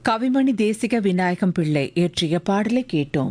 கவிமணி தேசிக விநாயகம் பிள்ளை இயற்றிய பாடலை கேட்டோம்.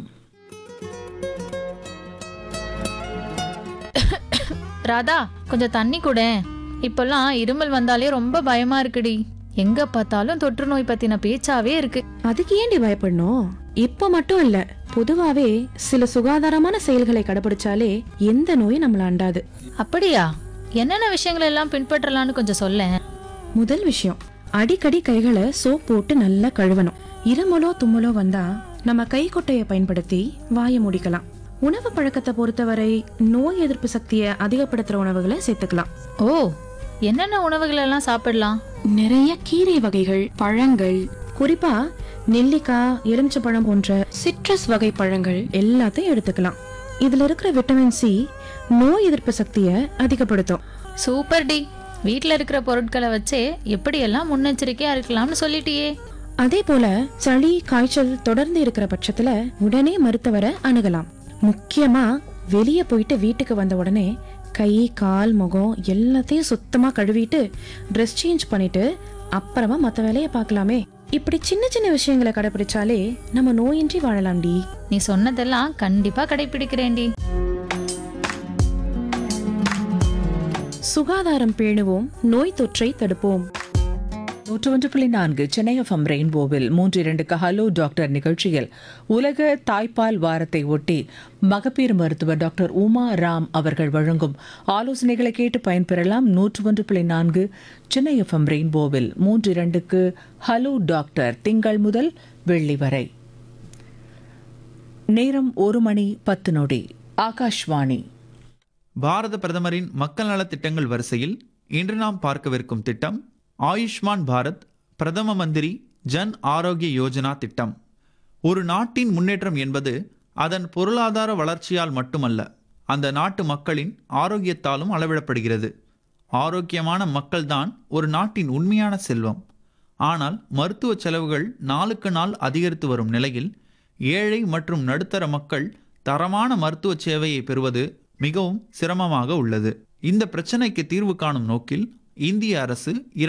ராதா, கொஞ்சம் தண்ணி கூட. இப்பெல்லாம் இருமல் வந்தாலே ரொம்ப பயமா இருக்குடி. எங்க பார்த்தாலும் தொற்று நோய் பத்தின பேச்சாவே இருக்கு. அதுக்கு ஏண்டி பயப்படணும்? இப்ப மட்டும் இல்ல, பொதுவாவே சில சுகாதாரமான செயல்களை கடைபிடிச்சாலே எந்த நோயும் நம்மள அண்டாது. அப்படியா? என்னென்ன விஷயங்கள் எல்லாம் பின்பற்றலாம்னு கொஞ்சம் சொல்லேன். முதல் விஷயம், அடிக்கடி கைகளை சோப் போட்டு நல்லா கழுவணும். இருமலோ தும்மலோ வந்தா நம்ம கைக்குட்டையை பயன்படுத்தி வாயை மூடிக்கலாம். உணவு பழக்கத்தை பொறுத்தவரை நோய் எதிர்ப்பு சக்தியை அதிகப்படுத்துற உணவுகளை சேர்த்துக்கலாம். ஓ, என்னென்ன உணவுகள் எல்லாம் சாப்பிடலாம்? நிறைய கீரை வகைகள், பழங்கள், குறிப்பா நெல்லிக்காய், எலுமிச்சப்பழம் போன்ற சிட்ரஸ் வகை பழங்கள் எல்லாத்தையும் எடுத்துக்கலாம். இதுல இருக்கிற விட்டமின் சி நோய் எதிர்ப்பு சக்தியை அதிகப்படுத்தும். Super D. வீட்டுல இருக்கிற பொருட்களை வச்சே எப்படியெல்லாம் முன்னெச்சரிக்கையா இருக்கலாம்னு சொல்லிட்டியே. அதே போல சளி காய்ச்சல் தொடர்ந்து இருக்கிற பட்சத்துல உடனே மருத்துவரை அணுகலாம். முக்கியமா வெளியே போயிட்டு வீட்டுக்கு வந்த உடனே கை, கால், முகம் எல்லாத்தையும் சுத்தமா கழுவிட்டு ட்ரெஸ் சேஞ்ச் பண்ணிட்டு அப்புறமா மத்த வேலையை பார்க்கலாமே. இப்படி சின்ன சின்ன விஷயங்களை கடைபிடிச்சாலே நம்ம நோயின்றி வாழலாம்டி. நீ சொன்னதெல்லாம் கண்டிப்பா கடைபிடிக்கிறேன்டி. சுகாதாரம் பேணுவோம், நோய் தொற்றை தடுப்போம். 101.4 சென்னை எஃப்எம் ரெயின்போவில் 3-2க்கு ஹலோ டாக்டர் நிகழ்ச்சியில் உலக தாய்ப்பால் வாரத்தை ஒட்டி மகப்பேறு மருத்துவர் டாக்டர் உமா ராம் அவர்கள் வழங்கும் ஆலோசனைகளை கேட்டு பயன்பெறலாம். 101.4 சென்னை எஃப்எம் ரெயின்போவில் 3-2க்கு ஹலோ டாக்டர் திங்கள் முதல் வெள்ளி வரை. நேரம் 1:10. ஆகாஷ்வாணி. பாரத பிரதமரின் மக்கள் நலத் திட்டங்கள் வரிசையில் இன்று நாம் பார்க்கவிருக்கும் திட்டம் ஆயுஷ்மான் பாரத் பிரதம மந்திரி ஜன் ஆரோக்கிய யோஜனா திட்டம். ஒரு நாட்டின் முன்னேற்றம் என்பது அதன் பொருளாதார வளர்ச்சியால் மட்டுமல்ல, அந்த நாட்டு மக்களின் ஆரோக்கியத்தாலும் அளவிடப்படுகிறது. ஆரோக்கியமான மக்கள்தான் ஒரு நாட்டின் உண்மையான செல்வம். ஆனால் மருத்துவ செலவுகள் நாளுக்கு நாள் அதிகரித்து வரும் நிலையில் ஏழை மற்றும் நடுத்தர மக்கள் தரமான மருத்துவ சேவையை பெறுவது மிகவும் சிரமமாக உள்ளது. இந்த பிரச்சனைக்கு தீர்வு காணும் நோக்கில் இந்திய அரசு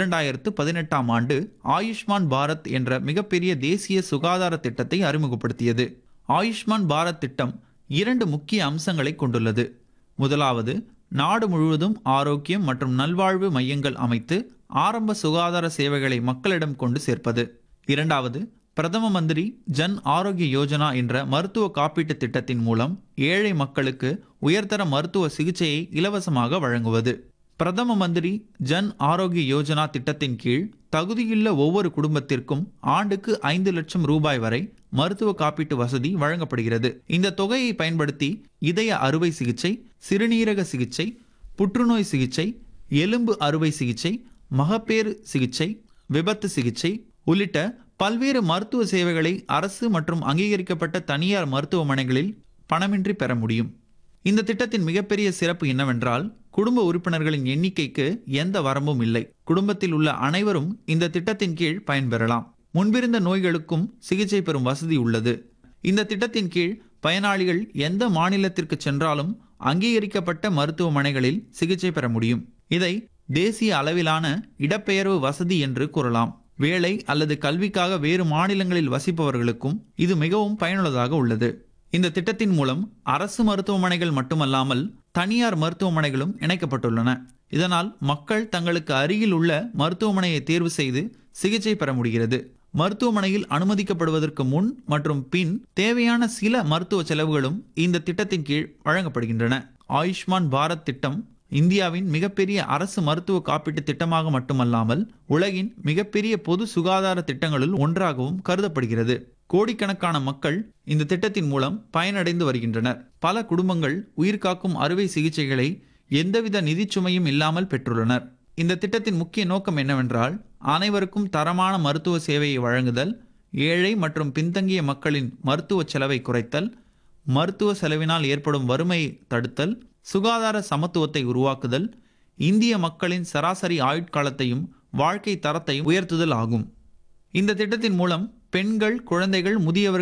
2018ஆம் ஆண்டு ஆயுஷ்மான் பாரத் என்ற மிகப்பெரிய தேசிய சுகாதார திட்டத்தை அறிமுகப்படுத்தியது. ஆயுஷ்மான் பாரத் திட்டம் 2 முக்கிய அம்சங்களை கொண்டுள்ளது. முதலாவது, நாடு முழுவதும் ஆரோக்கியம் மற்றும் நல்வாழ்வு மையங்கள் அமைத்து ஆரம்ப சுகாதார சேவைகளை மக்களிடம் கொண்டு சேர்ப்பது. இரண்டாவது, பிரதம மந்திரி ஜன் ஆரோக்கிய யோஜனா என்ற மருத்துவ காப்பீட்டு திட்டத்தின் மூலம் ஏழை மக்களுக்கு உயர்தர மருத்துவ சிகிச்சையை இலவசமாக வழங்குவது. பிரதம மந்திரி ஜன் ஆரோக்கிய யோஜனா திட்டத்தின் கீழ் தகுதியுள்ள ஒவ்வொரு குடும்பத்திற்கும் ஆண்டுக்கு 5 லட்சம் ரூபாய் வரை மருத்துவ காப்பீட்டு வசதி வழங்கப்படுகிறது. இந்த தொகையை பயன்படுத்தி இதய அறுவை சிகிச்சை, சிறுநீரக சிகிச்சை, புற்றுநோய் சிகிச்சை, எலும்பு அறுவை சிகிச்சை, மகப்பேறு சிகிச்சை, விபத்து சிகிச்சை உள்ளிட்ட பல்வேறு மருத்துவ சேவைகளை அரசு மற்றும் அங்கீகரிக்கப்பட்ட தனியார் மருத்துவமனைகளில் பணமின்றி பெற முடியும். இந்த திட்டத்தின் மிகப்பெரிய சிறப்பு என்னவென்றால், குடும்ப உறுப்பினர்களின் எண்ணிக்கைக்கு எந்த வரம்பும் இல்லை. குடும்பத்தில் உள்ள அனைவரும் இந்த திட்டத்தின் கீழ் பயன்பெறலாம். முன்பிருந்த நோய்களுக்கும் சிகிச்சை பெறும் வசதி உள்ளது. இந்த திட்டத்தின் கீழ் பயனாளிகள் எந்த மாநிலத்திற்கு சென்றாலும் அங்கீகரிக்கப்பட்ட மருத்துவமனைகளில் சிகிச்சை பெற முடியும். இதை தேசிய அளவிலான இடப்பெயர்வு வசதி என்று கூறலாம். வேலை அல்லது கல்விக்காக வேறு மாநிலங்களில் வசிப்பவர்களுக்கும் இது மிகவும் பயனுள்ளதாக உள்ளது. இந்த திட்டத்தின் மூலம் அரசு மருத்துவமனைகள் மட்டுமல்லாமல் தனியார் மருத்துவமனைகளும் இணைக்கப்பட்டுள்ளன. இதனால் மக்கள் தங்களுக்கு அருகில் உள்ள மருத்துவமனையை தேர்வு செய்து சிகிச்சை பெற முடிகிறது. மருத்துவமனையில் அனுமதிக்கப்படுவதற்கு முன் மற்றும் பின் தேவையான சில மருத்துவ செலவுகளும் இந்த திட்டத்தின் கீழ் வழங்கப்படுகின்றன. ஆயுஷ்மான் பாரத் திட்டம் இந்தியாவின் மிகப்பெரிய அரசு மருத்துவ காப்பீட்டு திட்டமாக மட்டுமல்லாமல் உலகின் மிகப்பெரிய பொது சுகாதார திட்டங்களுள் ஒன்றாகவும் கருதப்படுகிறது. கோடிக்கணக்கான மக்கள் இந்த திட்டத்தின் மூலம் பயனடைந்து வருகின்றனர். பல குடும்பங்கள் உயிர்காக்கும் அறுவை சிகிச்சைகளை எந்தவித நிதிச்சுமையும் இல்லாமல் பெற்றுள்ளனர். இந்த திட்டத்தின் முக்கிய நோக்கம் என்னவென்றால், அனைவருக்கும் தரமான மருத்துவ சேவையை வழங்குதல், ஏழை மற்றும் பின்தங்கிய மக்களின் மருத்துவ செலவை குறைத்தல், மருத்துவ செலவினால் ஏற்படும் வறுமையை தடுத்தல், சுகாதார சமத்துவத்தை உருவாக்குதல், இந்திய மக்களின் சராசரி ஆயுட்காலத்தையும் வாழ்க்கை தரத்தையும் உயர்த்துதல் ஆகும். இந்த திட்டத்தின் மூலம் பெண்கள், குழந்தைகள், முதியவர்கள்